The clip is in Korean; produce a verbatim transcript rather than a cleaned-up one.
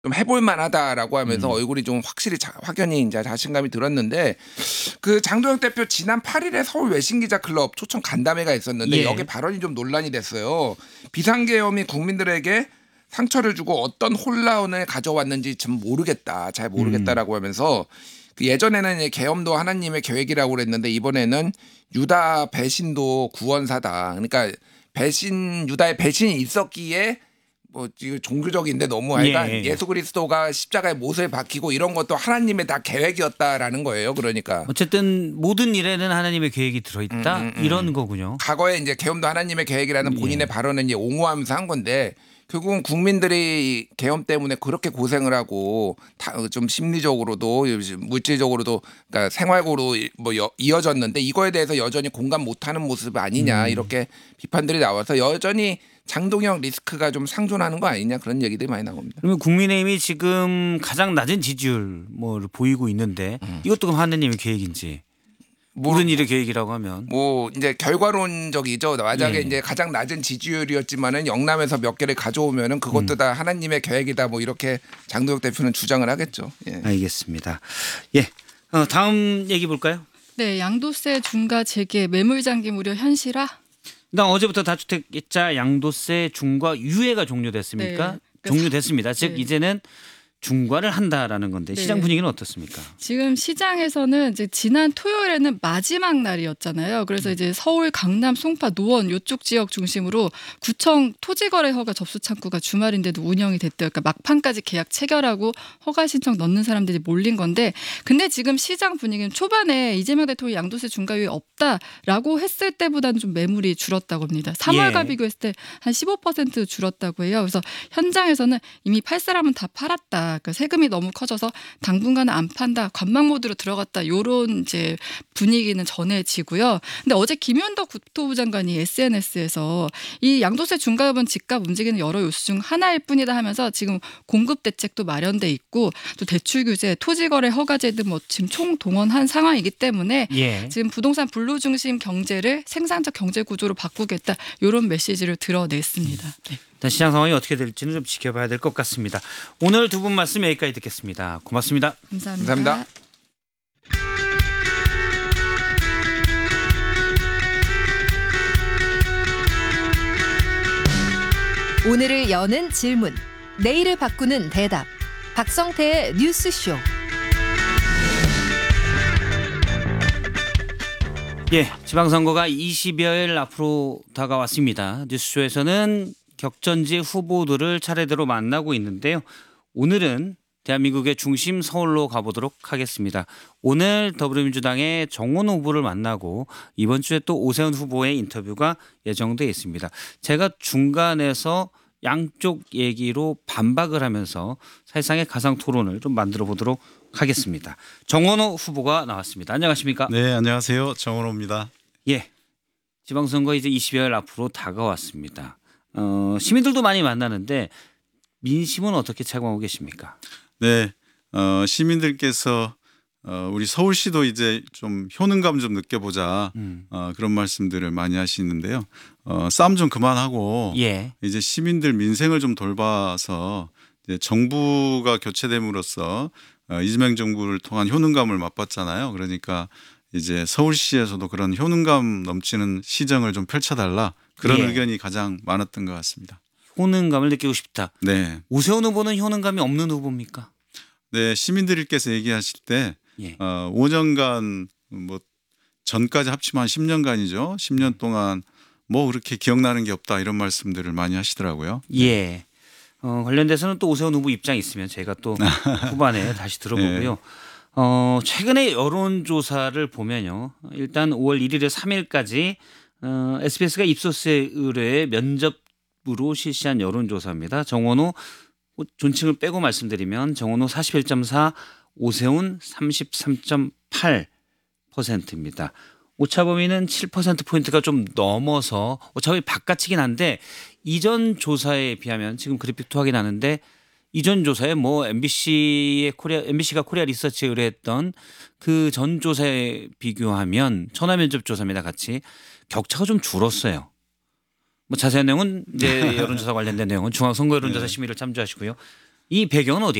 좀 해볼 만하다라고 하면서 음. 얼굴이 좀 확실히 자, 확연히 이제 자신감이 들었는데 그 장도영 대표 지난 팔 일에 서울 외신기자클럽 초청 간담회가 있었는데 예. 여기 발언이 좀 논란이 됐어요. 비상계엄이 국민들에게 상처를 주고 어떤 혼란을 가져왔는지 좀 모르겠다, 잘 모르겠다라고 하면서 그 예전에는 계엄도 하나님의 계획이라고 그랬는데 이번에는 유다 배신도 구원사다. 그러니까 배신 유다의 배신이 있었기에 뭐 지금 종교적인데 너무 하여간 예. 예수 그리스도가 십자가에 못을 박히고 이런 것도 하나님의 다 계획이었다라는 거예요. 그러니까 어쨌든 모든 일에는 하나님의 계획이 들어있다 음, 음, 음. 이런 거군요. 과거에 이제 계엄도 하나님의 계획이라는 본인의 예. 발언을 이제 옹호하면서 한 건데 결국은 국민들이 계엄 때문에 그렇게 고생을 하고 다 좀 심리적으로도 물질적으로도 그러니까 생활고로 뭐 여- 이어졌는데 이거에 대해서 여전히 공감 못하는 모습 아니냐 음. 이렇게 비판들이 나와서 여전히 장동영 리스크가 좀 상존하는 거 아니냐 그런 얘기들이 많이 나옵니다. 그러면 국민의힘이 지금 가장 낮은 지지율 뭐를 보이고 있는데 음. 이것도 그럼 하나님의 계획인지 뭐, 모든 일의 계획이라고 하면 뭐 이제 결과론적이죠. 만약에 예. 이제 가장 낮은 지지율이었지만은 영남에서 몇 개를 가져오면은 그것도 음. 다 하나님의 계획이다. 뭐 이렇게 장도영 대표는 주장을 하겠죠. 예. 알겠습니다. 예, 어, 다음 얘기 볼까요? 네, 양도세 중과 재개 매물 잠김 우려 현실화. 일단 어제부터 다주택자 양도세 중과 유예가 종료됐습니까? 네. 종료됐습니다. 즉 네. 이제는 중과를 한다라는 건데 네. 시장 분위기는 어떻습니까? 지금 시장에서는 이제 지난 토요일에는 마지막 날이었잖아요. 그래서 이제 서울, 강남, 송파, 노원 이쪽 지역 중심으로 구청 토지거래 허가 접수 창구가 주말인데도 운영이 됐대요. 그러니까 막판까지 계약 체결하고 허가 신청 넣는 사람들이 몰린 건데, 근데 지금 시장 분위기는 초반에 이재명 대통령이 양도세 중과유예 없다라고 했을 때보다는 좀 매물이 줄었다고 합니다. 삼월과 예. 비교했을 때 한 십오 퍼센트 줄었다고 해요. 그래서 현장에서는 이미 팔 사람은 다 팔았다. 그러니까 세금이 너무 커져서 당분간은 안 판다. 관망 모드로 들어갔다. 요런 이제 분위기는 전해지고요. 근데 어제 김현덕 국토부 장관이 에스엔에스에서 이 양도세 중과요번 집값 움직이는 여러 요소 중 하나일 뿐이다 하면서 지금 공급 대책도 마련돼 있고 또 대출 규제, 토지거래 허가제 등 뭐 지금 총동원한 상황이기 때문에 예. 지금 부동산 분로 중심 경제를 생산적 경제 구조로 바꾸겠다. 이런 메시지를 드러냈습니다. 네. 일단 시장 상황이 어떻게 될지는 좀 지켜봐야 될 것 같습니다. 오늘 두 분 말씀 여기까지 듣겠습니다. 고맙습니다. 감사합니다. 감사합니다. 오늘을 여는 질문, 내일을 바꾸는 대답. 박성태의 뉴스쇼. 예, 지방선거가 이십여일 앞으로 다가왔습니다. 뉴스쇼에서는 격전지 후보들을 차례대로 만나고 있는데요. 오늘은 대한민국의 중심 서울로 가보도록 하겠습니다. 오늘 더불어민주당의 정원호 후보를 만나고 이번 주에 또 오세훈 후보의 인터뷰가 예정돼 있습니다. 제가 중간에서 양쪽 얘기로 반박을 하면서 사실상의 가상 토론을 좀 만들어 보도록 하겠습니다. 정원호 후보가 나왔습니다. 안녕하십니까? 네, 안녕하세요. 정원호입니다. 예, 지방선거 이제 이십여일 앞으로 다가왔습니다. 어, 시민들도 많이 만나는데 민심은 어떻게 체감하고 계십니까? 네, 어, 시민들께서 어, 우리 서울시도 이제 좀 효능감 좀 느껴보자 음. 어, 그런 말씀들을 많이 하시는데요. 어, 싸움 좀 그만하고 예. 이제 시민들 민생을 좀 돌봐서 이제 정부가 교체됨으로써 어, 이재명 정부를 통한 효능감을 맛봤잖아요. 그러니까 이제 서울시에서도 그런 효능감 넘치는 시정을 좀 펼쳐달라 그런 예. 의견이 가장 많았던 것 같습니다. 효능감을 느끼고 싶다. 네, 오세훈 후보는 효능감이 없는 후보입니까? 네 시민들께서 얘기하실 때 예. 어, 오 년간 뭐 전까지 합치면 한 십 년간이죠. 십 년 동안 뭐 그렇게 기억나는 게 없다 이런 말씀들을 많이 하시더라고요. 예. 어, 관련돼서는 또 오세훈 후보 입장이 있으면 제가 또 후반에 다시 들어보고요. 어, 최근에 여론조사를 보면요. 일단 오월 일일에 삼일까지 어, 에스비에스가 입소스에 의뢰해 면접으로 실시한 여론조사입니다. 정원호 존칭을 빼고 말씀드리면 정원호 사십일 점 사, 오세훈 삼십삼 점 팔 퍼센트입니다. 오차범위는 칠 퍼센트포인트가 좀 넘어서 오차범위 바깥이긴 한데 이전 조사에 비하면 지금 그래픽도 확인하는데 이전 조사에 뭐 엠비씨의 코리아 엠비씨가 코리아 리서치에 의뢰했던 그 전 조사에 비교하면 천하 면접 조사입니다. 같이 격차가 좀 줄었어요. 뭐 자세한 내용은 이제 여론조사 관련된 내용은 중앙선거 여론조사 심의를 참조하시고요. 이 배경은 어디?